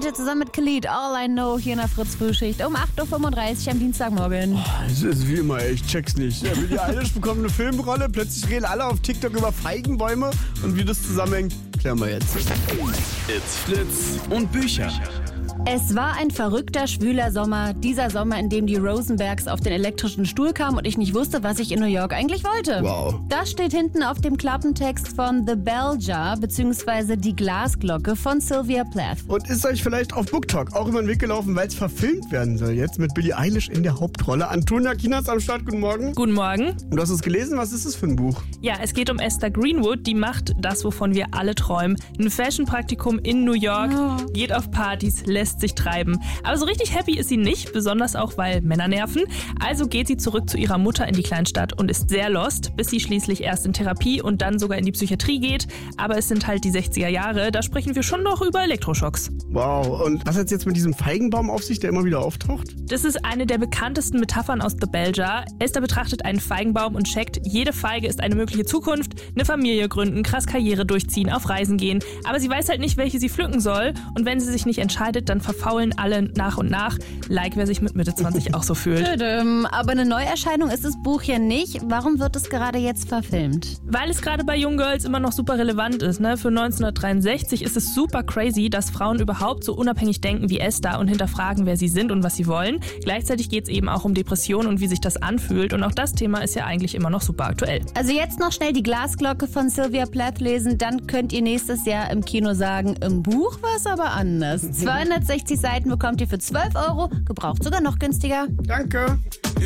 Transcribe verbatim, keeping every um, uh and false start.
heute zusammen mit Khalid. All I Know hier in der Fritz-Frühschicht um acht Uhr fünfunddreißig am Dienstagmorgen. Oh, es ist wie immer, ich check's nicht. Billie Eilish bekommt eine Filmrolle, plötzlich reden alle auf TikTok über Feigenbäume und wie das zusammenhängt, klären wir jetzt. It's Fritz und Bücher. Es war ein verrückter, schwüler Sommer. Dieser Sommer, in dem die Rosenbergs auf den elektrischen Stuhl kamen und ich nicht wusste, was ich in New York eigentlich wollte. Wow. Das steht hinten auf dem Klappentext von The Bell Jar bzw. Die Glasglocke von Sylvia Plath. Und ist euch vielleicht auf BookTok auch über den Weg gelaufen, weil es verfilmt werden soll jetzt mit Billie Eilish in der Hauptrolle. Antonia Kienast am Start, guten Morgen. Guten Morgen. Und du hast es gelesen, was ist es für ein Buch? Ja, es geht um Esther Greenwood, die macht das, wovon wir alle träumen. Ein Fashion-Praktikum in New York, Oh. geht auf Partys, lässt sich treiben. Aber so richtig happy ist sie nicht, besonders auch, weil Männer nerven. Also geht sie zurück zu ihrer Mutter in die Kleinstadt und ist sehr lost, bis sie schließlich erst in Therapie und dann sogar in die Psychiatrie geht. Aber es sind halt die sechziger Jahre, da sprechen wir schon noch über Elektroschocks. Wow, und was hat es jetzt mit diesem Feigenbaum auf sich, der immer wieder auftaucht? Das ist eine der bekanntesten Metaphern aus The Bell Jar. Esther betrachtet einen Feigenbaum und checkt, jede Feige ist eine mögliche Zukunft, eine Familie gründen, krass Karriere durchziehen, auf Reisen gehen. Aber sie weiß halt nicht, welche sie pflücken soll. Und wenn sie sich nicht entscheidet, dann verfaulen alle nach und nach. Like, wer sich mit Mitte zwanzig auch so fühlt. Tüdüm. Aber eine Neuerscheinung ist das Buch ja nicht. Warum wird es gerade jetzt verfilmt? Weil es gerade bei Young Girls immer noch super relevant ist. Ne? Für neunzehnhundertdreiundsechzig ist es super crazy, dass Frauen überhaupt so unabhängig denken wie Esther und hinterfragen, wer sie sind und was sie wollen. Gleichzeitig geht es eben auch um Depressionen und wie sich das anfühlt. Und auch das Thema ist ja eigentlich immer noch super aktuell. Also jetzt noch schnell die Glasglocke von Sylvia Plath lesen, dann könnt ihr nächstes Jahr im Kino sagen, im Buch war es aber anders. zweihundertsechzig Seiten bekommt ihr für zwölf Euro, gebraucht sogar noch günstiger. Danke.